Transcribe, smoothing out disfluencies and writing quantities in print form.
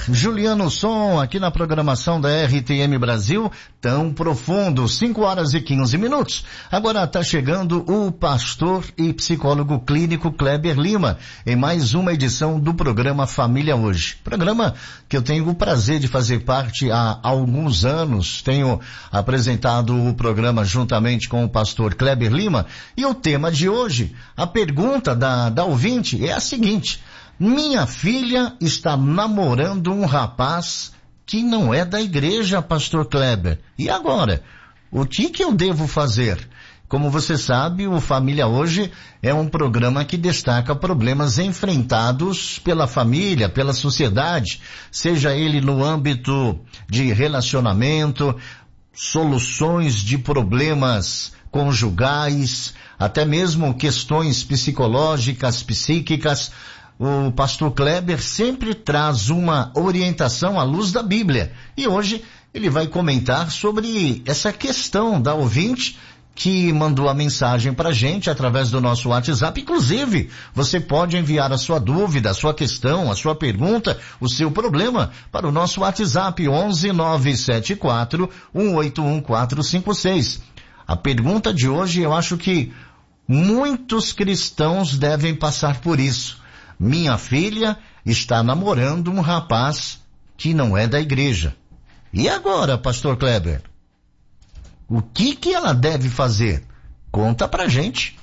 Juliano Som, aqui na programação da RTM Brasil, tão profundo, 5h15. Agora está chegando o pastor e psicólogo clínico Kleber Lima, em mais uma edição do programa Família Hoje. Programa que eu tenho o prazer de fazer parte há alguns anos. Tenho apresentado o programa juntamente com o pastor Kleber Lima, e o tema de hoje, a pergunta da ouvinte é a seguinte: minha filha está namorando um rapaz que não é da igreja, pastor Kleber. E agora? O que eu devo fazer? Como você sabe, o Família Hoje é um programa que destaca problemas enfrentados pela família, pela sociedade, seja ele no âmbito de relacionamento, soluções de problemas conjugais, até mesmo questões psicológicas, psíquicas. O pastor Kleber sempre traz uma orientação à luz da Bíblia. E hoje ele vai comentar sobre essa questão da ouvinte que mandou a mensagem pra gente através do nosso WhatsApp. Inclusive, você pode enviar a sua dúvida, a sua questão, a sua pergunta, o seu problema para o nosso WhatsApp 11-974-181-456. A pergunta de hoje, eu acho que muitos cristãos devem passar por isso. Minha filha está namorando um rapaz que não é da igreja. E agora, pastor Kleber? O que ela deve fazer? Conta pra gente.